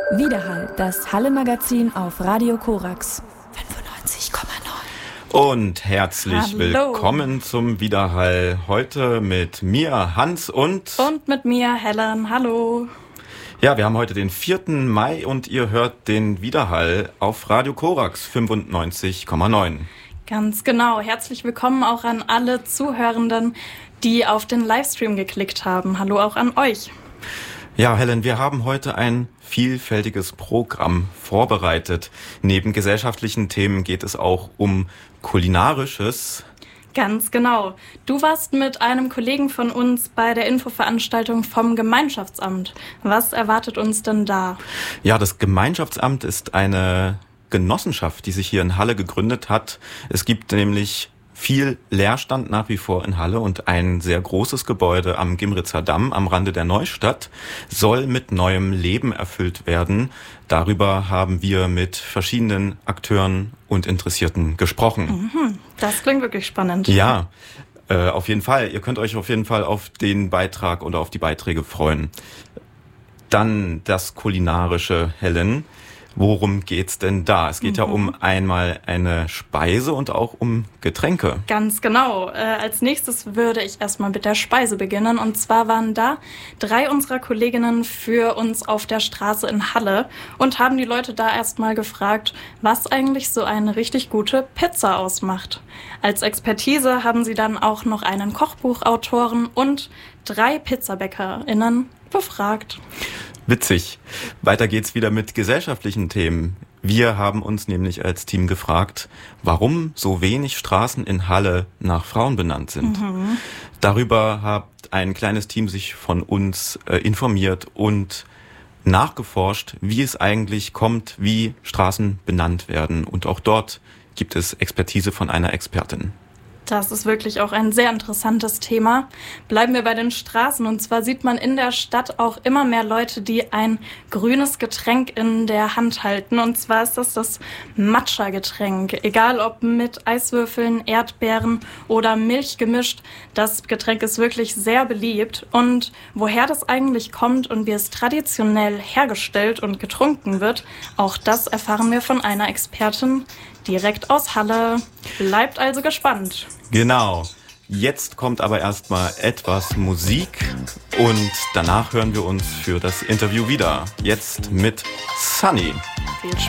Widerhall, das Halle-Magazin auf Radio Korax 95,9. Und herzlich willkommen zum Widerhall. Heute mit mir, Hans und mit mir, Helen. Hallo. Ja, wir haben heute den 4. Mai und ihr hört den Widerhall auf Radio Korax 95,9. Ganz genau. Herzlich willkommen auch an alle Zuhörenden, die auf den Livestream geklickt haben. Hallo auch an euch. Ja, Helen, wir haben heute ein vielfältiges Programm vorbereitet. Neben gesellschaftlichen Themen geht es auch um Kulinarisches. Ganz genau. Du warst mit einem Kollegen von uns bei der Infoveranstaltung vom Gemeinschaftsamt. Was erwartet uns denn da? Ja, das Gemeinschaftsamt ist eine Genossenschaft, die sich hier in Halle gegründet hat. Es gibt nämlich viel Leerstand nach wie vor in Halle und ein sehr großes Gebäude am Gimritzer Damm am Rande der Neustadt soll mit neuem Leben erfüllt werden. Darüber haben wir mit verschiedenen Akteuren und Interessierten gesprochen. Das klingt wirklich spannend. Ja, auf jeden Fall. Ihr könnt euch auf jeden Fall auf den Beitrag oder auf die Beiträge freuen. Dann das Kulinarische, Helen. Worum geht's denn da? Es geht ja um einmal eine Speise und auch um Getränke. Ganz genau. Als nächstes würde ich erstmal mit der Speise beginnen. Und zwar waren da 3 unserer Kolleginnen für uns auf der Straße in Halle und haben die Leute da erstmal gefragt, was eigentlich so eine richtig gute Pizza ausmacht. Als Expertise haben sie dann auch noch einen Kochbuchautoren und 3 PizzabäckerInnen befragt. Witzig. Weiter geht's wieder mit gesellschaftlichen Themen. Wir haben uns nämlich als Team gefragt, warum so wenig Straßen in Halle nach Frauen benannt sind. Darüber hat ein kleines Team sich von uns informiert und nachgeforscht, wie es eigentlich kommt, wie Straßen benannt werden. Und auch dort gibt es Expertise von einer Expertin. Das ist wirklich auch ein sehr interessantes Thema. Bleiben wir bei den Straßen. Und zwar sieht man in der Stadt auch immer mehr Leute, die ein grünes Getränk in der Hand halten. Und zwar ist das Matcha-Getränk. Egal ob mit Eiswürfeln, Erdbeeren oder Milch gemischt. Das Getränk ist wirklich sehr beliebt. Und woher das eigentlich kommt und wie es traditionell hergestellt und getrunken wird, auch das erfahren wir von einer Expertin direkt aus Halle. Bleibt also gespannt. Genau. Jetzt kommt aber erstmal etwas Musik und danach hören wir uns für das Interview wieder. Jetzt mit Sunny. Viel Spaß.